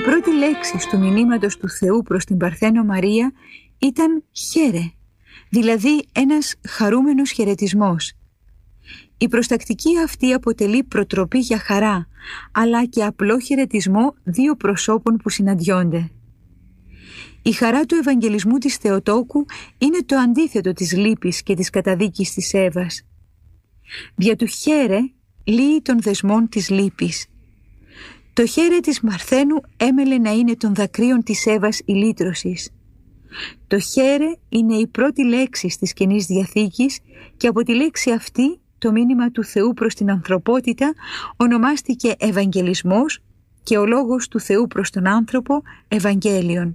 πρώτη λέξη του μηνύματος του Θεού προς την Παρθένο Μαρία ήταν «χαίρε», δηλαδή ένας χαρούμενος χαιρετισμός. Η προστακτική αυτή αποτελεί προτροπή για χαρά, αλλά και απλό χαιρετισμό δύο προσώπων που συναντιόνται. Η χαρά του Ευαγγελισμού της Θεοτόκου είναι το αντίθετο της λύπης και της καταδίκης της Εύας. Δια του χαίρε λύει των δεσμών της λύπης. Το χαίρε της Παρθένου έμελε να είναι των δακρύων της Εύας η λύτρωσης. Το χαίρε είναι η πρώτη λέξη της Καινής Διαθήκης και από τη λέξη αυτή το μήνυμα του Θεού προς την ανθρωπότητα ονομάστηκε Ευαγγελισμός και ο λόγος του Θεού προς τον άνθρωπο Ευαγγέλιον.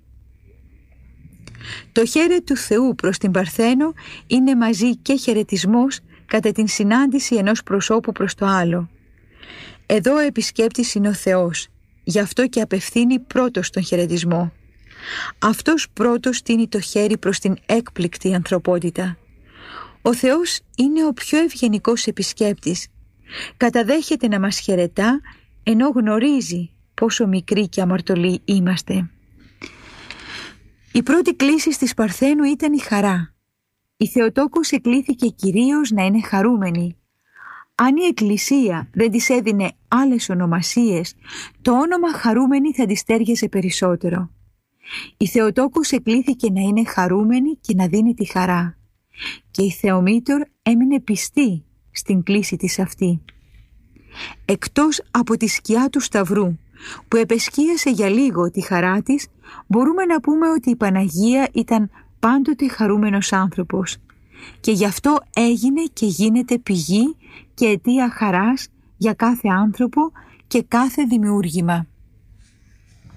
Το χαίρε του Θεού προς την Παρθένο είναι μαζί και χαιρετισμός κατά την συνάντηση ενός προσώπου προς το άλλο. Εδώ ο επισκέπτης είναι ο Θεός, γι' αυτό και απευθύνει πρώτος τον χαιρετισμό. Αυτός πρώτος τίνει το χέρι προς την έκπληκτη ανθρωπότητα. Ο Θεός είναι ο πιο ευγενικός επισκέπτης. Καταδέχεται να μας χαιρετά, ενώ γνωρίζει πόσο μικροί και αμαρτωλοί είμαστε. Η πρώτη κλίση της Παρθένου ήταν η χαρά. Η Θεοτόκος εκλήθηκε κυρίως να είναι χαρούμενη. Αν η Εκκλησία δεν της έδινε άλλες ονομασίες, το όνομα χαρούμενη θα της τέριαζε περισσότερο. Η Θεοτόκος εκλήθηκε να είναι χαρούμενη και να δίνει τη χαρά. Και η Θεομήτωρ έμεινε πιστή στην κλήση της αυτή. Εκτός από τη σκιά του Σταυρού, που επεσκίασε για λίγο τη χαρά της, μπορούμε να πούμε ότι η Παναγία ήταν πάντοτε χαρούμενος άνθρωπος και γι' αυτό έγινε και γίνεται πηγή και αιτία χαράς για κάθε άνθρωπο και κάθε δημιούργημα.